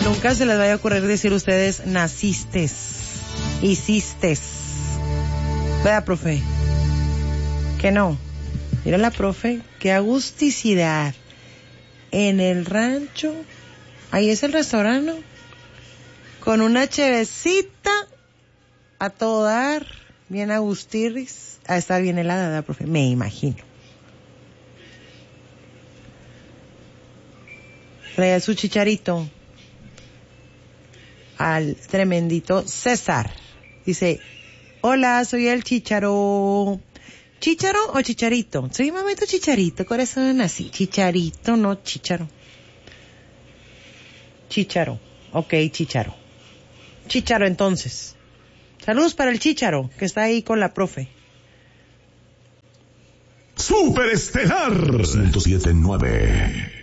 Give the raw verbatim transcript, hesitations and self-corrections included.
nunca se les vaya a ocurrir decir ustedes nacistes, hicistes. ¿Verdad, profe? Que no. Mira la profe, qué agusticidad. En el rancho, ahí es el restaurante, ¿no? Con una chevecita a todo dar, bien agustirris. A estar bien helada, ¿verdad, profe? Me imagino. Traía su chicharito al tremendito César. Dice, hola, soy el Chícharo. ¿Chícharo o chicharito? Soy mamito chicharito, corazón, así. Chicharito, no chícharo. Chícharo. Ok, chícharo. Chícharo, entonces. Saludos para el Chícharo, que está ahí con la profe. Superestelar ciento siete punto nueve.